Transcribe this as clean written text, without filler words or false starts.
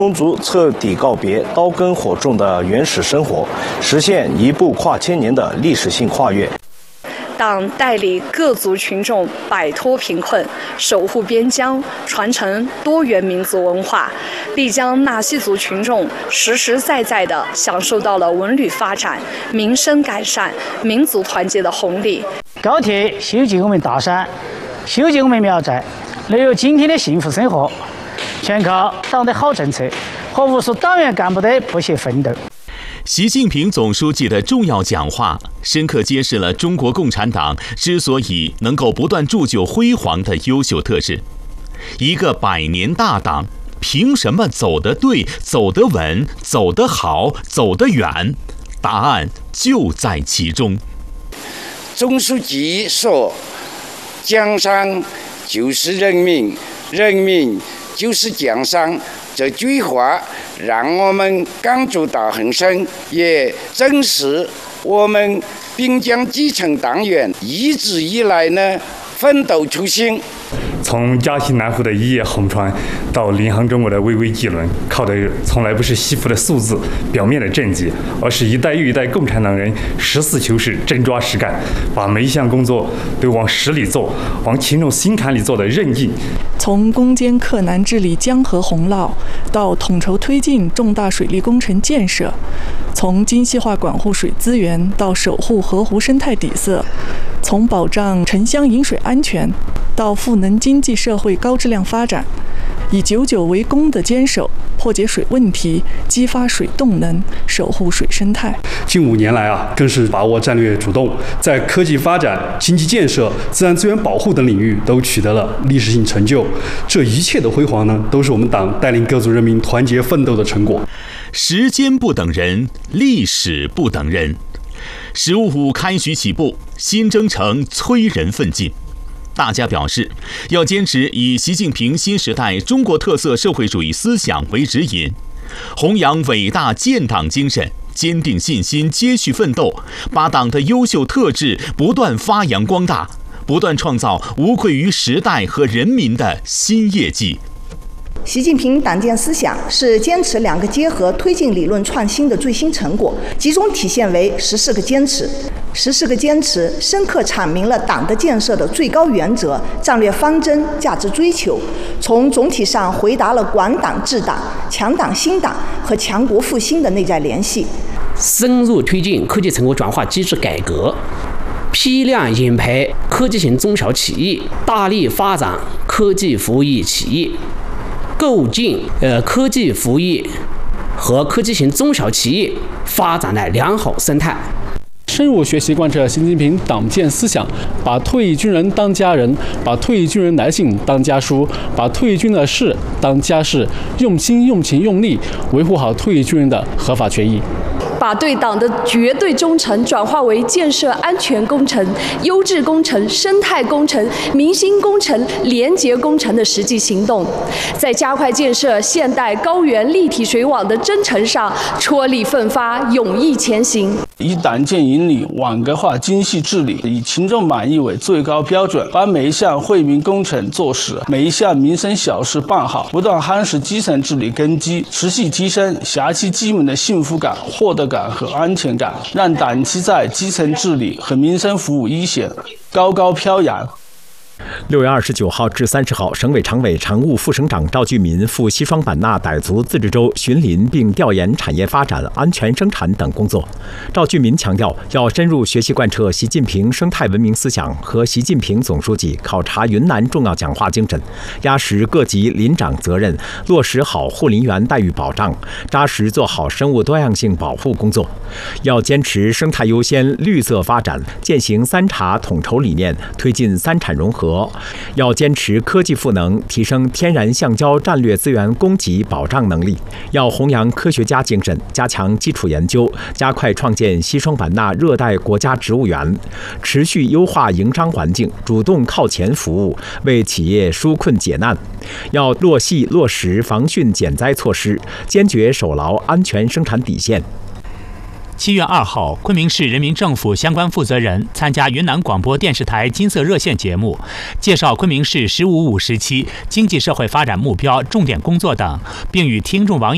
宗族彻底告别刀耕火种的原始生活，实现一步跨千年的历史性跨越。 党带领各族群众摆脱贫困，守护边疆，传承多元民族文化，丽江纳西族群众实实在在地享受到了文旅发展、民生改善、民族团结的红利。 高铁修建我们大山，修建我们苗寨，能有今天的幸福生活，全靠党的好政策和无数党员干部的不懈奋斗。 习近平总书记的重要讲话，深刻揭示了中国共产党之所以能够不断铸就辉煌的优秀特质。一个100年大党，凭什么走得对、走得稳、走得好、走得远？答案就在其中。 总书记说：“江山就是人民，人民就是江山。”这句话让我们感触到很深，也正是我们滨江基层党员一直以来呢奋斗初心。 从嘉西南湖的一叶红船到临航中国的巍巍纪轮，靠的从来不是西服的素字、表面的政绩，而是一代又一代共产党人实事求是、真抓实干，把每一项工作都往实里做、往群众心坎里做的韧劲。 从攻坚克难治理江河洪涝，到统筹推进重大水利工程建设，从精细化管护水资源到守护河湖生态底色，从保障城乡饮水安全到赋能经济社会高质量发展，以久久为功的坚守，破解水问题，激发水动能，守护水生态。 近5年来更是把握战略主动，在科技发展、经济建设、自然资源保护等领域都取得了历史性成就。这一切的辉煌都是我们党带领各族人民团结奋斗的成果。 时间不等人，历史不等人。15.5开局起步，新征程催人奋进。大家表示，要坚持以习近平新时代中国特色社会主义思想为指引，弘扬伟大建党精神，坚定信心，接续奋斗，把党的优秀特质不断发扬光大，不断创造无愧于时代和人民的新业绩。 习近平党建思想是坚持2个结合推进理论创新的最新成果，集中体现为14个坚持。14个坚持深刻阐明了党的建设的最高原则、战略方针、价值追求，从总体上回答了管党治党、强党兴党和强国复兴的内在联系。 深入推进科技成果转化机制改革，批量引培科技型中小企业，大力发展科技服务业企业，构建科技服务业和科技型中小企业发展的良好生态。 深入学习贯彻习近平党建思想，把退役军人当家人，把退役军人来信当家书，把退役军的事当家事，用心用情用力维护好退役军人的合法权益。 把对党的绝对忠诚转化为建设安全工程、优质工程、生态工程、民心工程、廉洁工程的实际行动，在加快建设现代高原立体水网的征程上踔厉奋发，勇毅前行。 以党建引领，网格化精细治理，以群众满意为最高标准，把每一项惠民工程做实，每一项民生小事办好，不断夯实基层治理根基，持续提升辖区居民的幸福感、获得感和安全感，让党旗在基层治理和民生服务一线高高飘扬。 6月29号至30号，省委常委、常务副省长赵俊民赴西双版纳傣族自治州巡林并调研产业发展、安全生产等工作。赵俊民强调，要深入学习贯彻习近平生态文明思想和习近平总书记考察云南重要讲话精神，压实各级林长责任，落实好护林员待遇保障，扎实做好生物多样性保护工作。要坚持生态优先、绿色发展，践行3查统筹理念，推进3产融合。要坚持科技赋能，提升天然橡胶战略资源供给保障能力。要弘扬科学家精神，加强基础研究，加快创建西双版纳热带国家植物园，持续优化营商环境，主动靠前服务，为企业纾困解难。要落细落实防汛减灾措施，坚决守牢安全生产底线。 7月2号，昆明市人民政府相关负责人参加云南广播电视台金色热线节目，介绍昆明市“15-5”时期经济社会发展目标、重点工作等，并与听众网友